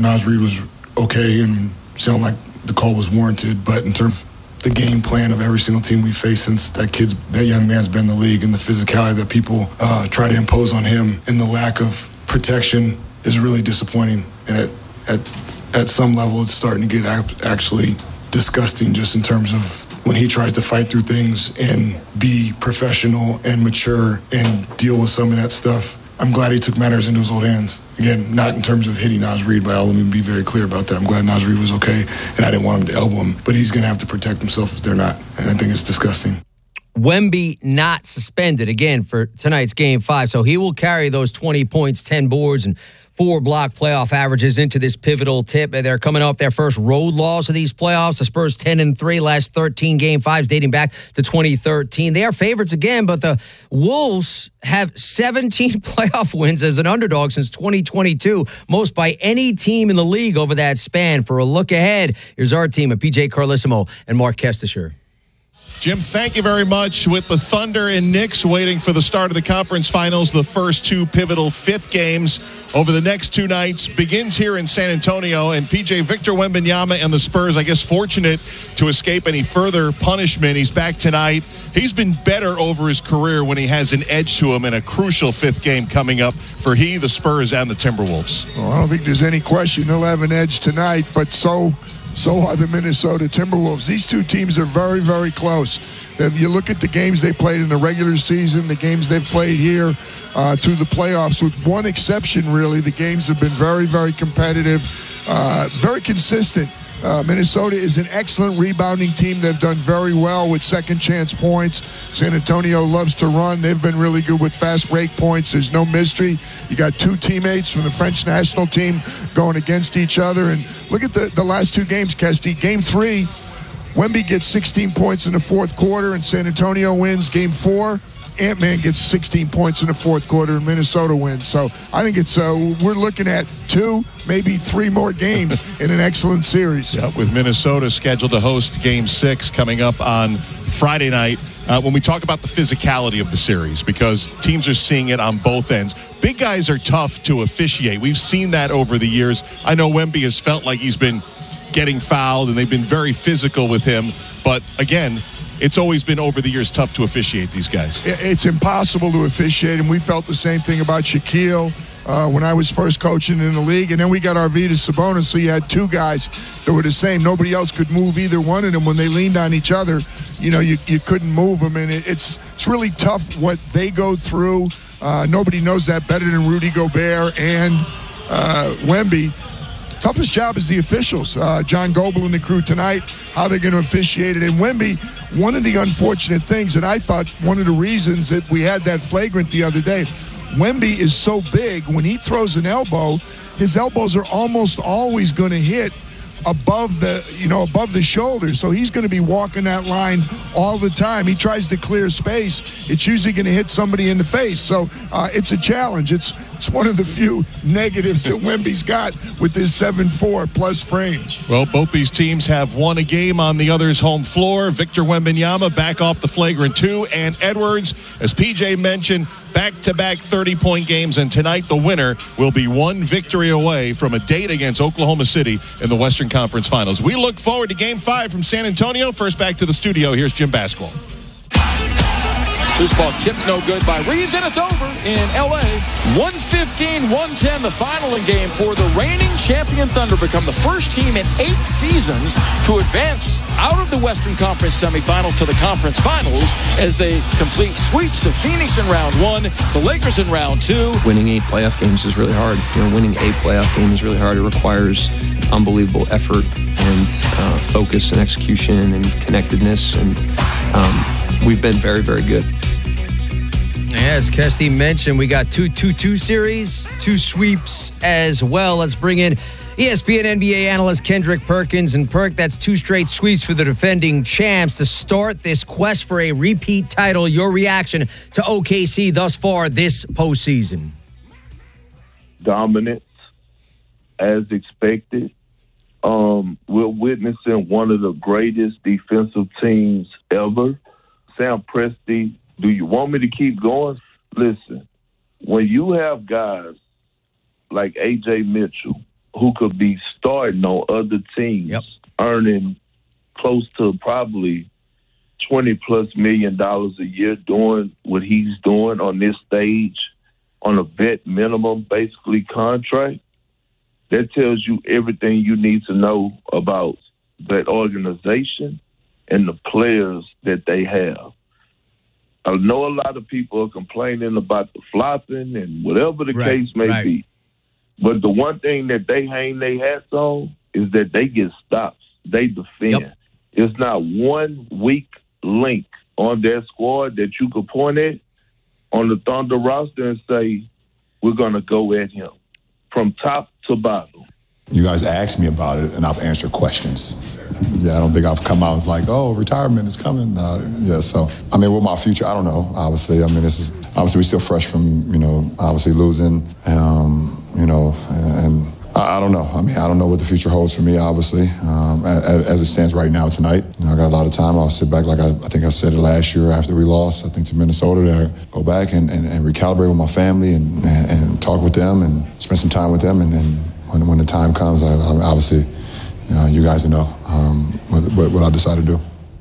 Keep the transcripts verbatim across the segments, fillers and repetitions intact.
Naz Reid was okay and sounded like the call was warranted. But in terms of the game plan of every single team we faced since that kid's, that young man's been in the league, and the physicality that people uh, try to impose on him and the lack of protection is really disappointing. And at at, at some level, it's starting to get actually disgusting just in terms of when he tries to fight through things and be professional and mature and deal with some of that stuff. I'm glad he took matters into his own hands. Again, not in terms of hitting Naz Reid, but let me be very clear about that. I'm glad Naz Reid was okay, and I didn't want him to elbow him. But he's going to have to protect himself if they're not, and I think it's disgusting. Wemby not suspended, again, for tonight's Game five, so he will carry those twenty points, ten boards, and four block playoff averages into this pivotal tip. They're coming off their first road loss of these playoffs. The Spurs ten and three, last thirteen Game fives dating back to twenty thirteen. They are favorites again, but the Wolves have seventeen playoff wins as an underdog since twenty twenty-two, most by any team in the league over that span. For a look ahead, here's our team of P J Carlesimo and Mark Kestisher. Jim, thank you very much. With the Thunder and Knicks waiting for the start of the conference finals, the first two pivotal fifth games over the next two nights begins here in San Antonio. And P J, Victor Wembanyama and the Spurs, I guess, fortunate to escape any further punishment. He's back tonight. He's been better over his career when he has an edge to him in a crucial fifth game coming up for he, the Spurs, and the Timberwolves. Well, I don't think there's any question he'll have an edge tonight, but so... So are the Minnesota Timberwolves. These two teams are very, very close. If you look at the games they played in the regular season, the games they've played here uh, through the playoffs, with one exception, really, the games have been very, very competitive, uh, very consistent. Uh, Minnesota is an excellent rebounding team. They've done very well with second chance points. San Antonio loves to run. They've been really good with fast break points. There's no mystery. You got two teammates from the French national team going against each other. And look at the, the last two games, Kesty. Game three, Wemby gets sixteen points in the fourth quarter, and San Antonio wins. Game four, Ant-Man gets sixteen points in the fourth quarter, and Minnesota wins. So I think it's uh, we're looking at two, maybe three more games in an excellent series. Yep, with Minnesota scheduled to host Game six coming up on Friday night. Uh, when we talk about the physicality of the series, because teams are seeing it on both ends. Big guys are tough to officiate. We've seen that over the years. I know Wemby has felt like he's been getting fouled, and they've been very physical with him. But, again, it's always been over the years tough to officiate these guys. It's impossible to officiate, and we felt the same thing about Shaquille uh, when I was first coaching in the league. And then we got Arvydas Sabonis, so you had two guys that were the same. Nobody else could move either one of them. When they leaned on each other, you know, you, you couldn't move them. And it, it's, it's really tough what they go through. Uh, nobody knows that better than Rudy Gobert and uh, Wemby. Toughest job is the officials. Uh, John Goble and the crew tonight, how they're going to officiate it. And Wemby, one of the unfortunate things, and I thought one of the reasons that we had that flagrant the other day, Wemby is so big, when he throws an elbow, his elbows are almost always going to hit above the, you know, above the shoulder. So he's going to be walking that line all the time. He tries to clear space. It's usually going to hit somebody in the face. So uh, it's a challenge. It's it's one of the few negatives that Wemby's got with this seven four plus frame. Well, both these teams have won a game on the other's home floor. Victor Wembanyama back off the flagrant two, and Edwards, as P J mentioned, back-to-back thirty-point games, and tonight the winner will be one victory away from a date against Oklahoma City in the Western Conference Finals. We look forward to Game five from San Antonio. First back to the studio, here's Jim Basquil. This ball tipped no good by Reeves, and it's over in L A. one fifteen one ten, the final in game four. The reigning champion Thunder become the first team in eight seasons to advance out of the Western Conference semifinals to the conference finals as they complete sweeps of Phoenix in round one, the Lakers in round two. Winning eight playoff games is really hard. You know, winning eight playoff games is really hard. It requires unbelievable effort and uh, focus and execution and connectedness, and um, we've been very, very good. As Kesty mentioned, we got two two two series, two sweeps as well. Let's bring in E S P N N B A analyst Kendrick Perkins. And Perk, that's two straight sweeps for the defending champs to start this quest for a repeat title. Your reaction to O K C thus far this postseason? Dominance, as expected. Um, we're witnessing one of the greatest defensive teams ever. Sam Presti, do you want me to keep going? Listen, when you have guys like A J Mitchell who could be starting on other teams, yep. earning close to probably twenty plus million dollars a year doing what he's doing on this stage on a vet minimum, basically, contract. That tells you everything you need to know about that organization and the players that they have. I know a lot of people are complaining about the flopping and whatever the right, case may right. be. But the one thing that they hang their hats on is that they get stops. They defend. Yep. It's not one weak link on their squad that you could point at on the Thunder roster and say, we're going to go at him from top to bottom. You guys asked me about it, and I've answered questions. Yeah, I don't think I've come out and like, oh, retirement is coming. Uh, yeah, so, I mean, with my future, I don't know, obviously. I mean, this is, obviously, we're still fresh from, you know, obviously losing, um, you know, and I, I don't know. I mean, I don't know what the future holds for me, obviously, um, as, as it stands right now tonight. You know, I got a lot of time. I'll sit back, like I, I think I said it last year after we lost, I think, to Minnesota, to go back and, and, and recalibrate with my family and, and, and talk with them and spend some time with them. And then when, when the time comes, I, I obviously, you know, you guys know um, what, what I decide to do.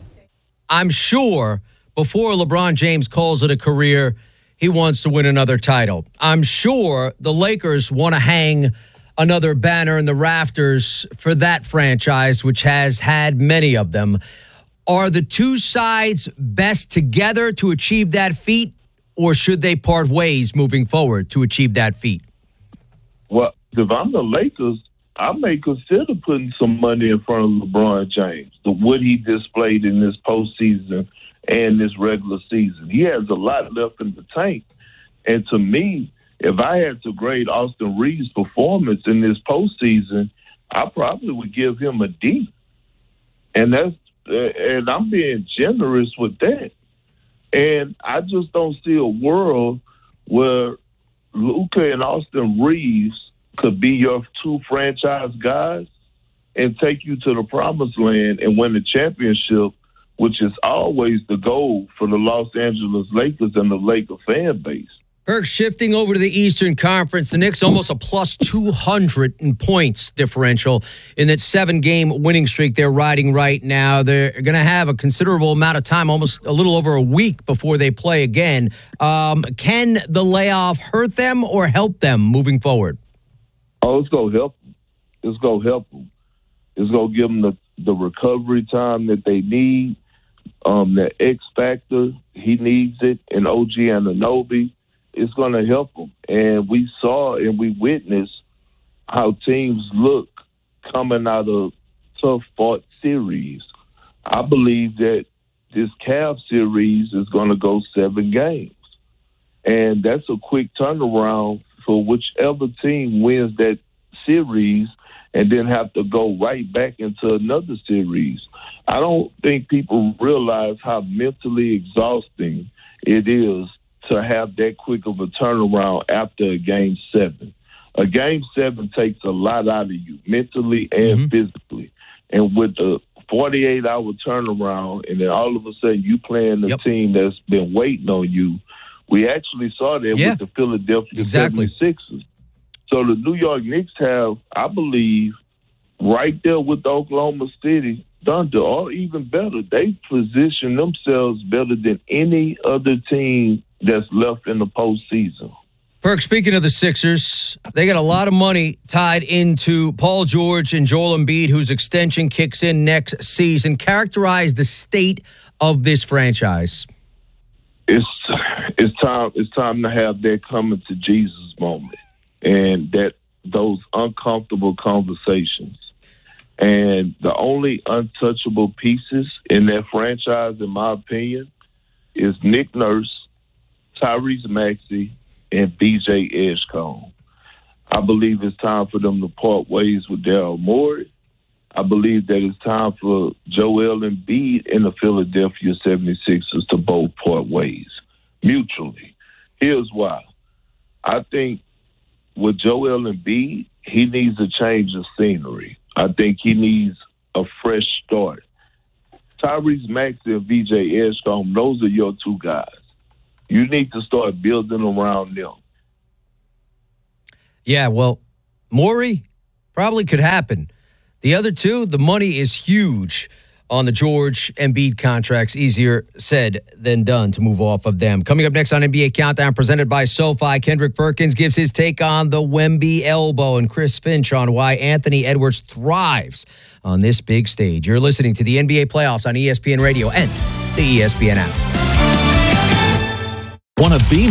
I'm sure before LeBron James calls it a career, he wants to win another title. I'm sure the Lakers want to hang another banner in the rafters for that franchise, which has had many of them. Are the two sides best together to achieve that feat, or should they part ways moving forward to achieve that feat? Well, if I'm the Lakers, I may consider putting some money in front of LeBron James, the what he displayed in this postseason and this regular season. He has a lot left in the tank. And to me, if I had to grade Austin Reeves' performance in this postseason, I probably would give him a D. And that's uh, and I'm being generous with that. And I just don't see a world where Luka and Austin Reeves could be your two franchise guys and take you to the promised land and win the championship, which is always the goal for the Los Angeles Lakers and the Laker fan base. Kirk, shifting over to the Eastern Conference, the Knicks almost a plus two hundred in points differential in that seven-game winning streak they're riding right now. They're going to have a considerable amount of time, almost a little over a week before they play again. Um, can the layoff hurt them or help them moving forward? Oh, it's going to help them. It's going to help them. It's going to give them the, the recovery time that they need. Um, the X factor, he needs it, and O G Anunoby. It's going to help them. And we saw and we witnessed how teams look coming out of tough-fought series. I believe that this Cavs series is going to go seven games. And that's a quick turnaround for whichever team wins that series and then have to go right back into another series. I don't think people realize how mentally exhausting it is to have that quick of a turnaround after a game seven. A game seven takes a lot out of you, mentally and mm-hmm. physically. And with the forty-eight hour turnaround, and then all of a sudden you playing a yep. team that's been waiting on you, we actually saw that yeah. with the Philadelphia exactly. seventy-sixers. So the New York Knicks have, I believe, right there with the Oklahoma City Thunder, or even better, they position themselves better than any other team that's left in the postseason. Perk, speaking of the Sixers, they got a lot of money tied into Paul George and Joel Embiid, whose extension kicks in next season. Characterize the state of this franchise. It's it's time it's time to have that coming to Jesus moment, and that those uncomfortable conversations. And the only untouchable pieces in that franchise, in my opinion, is Nick Nurse, Tyrese Maxey, and B J Edgecombe. I believe it's time for them to part ways with Daryl Morey. I believe that it's time for Joel Embiid and the Philadelphia seventy-sixers to both part ways mutually. Here's why. I think with Joel Embiid, he needs a change of scenery. I think he needs a fresh start. Tyrese Maxey and V J Edgecombe, those are your two guys. You need to start building around them. Yeah, well, Morey, Probably could happen. The other two, the money is huge on the George Embiid contracts. Easier said than done to move off of them. Coming up next on N B A Countdown, presented by SoFi, Kendrick Perkins gives his take on the Wemby elbow, and Chris Finch on why Anthony Edwards thrives on this big stage. You're listening to the N B A playoffs on E S P N Radio and the E S P N app. One of the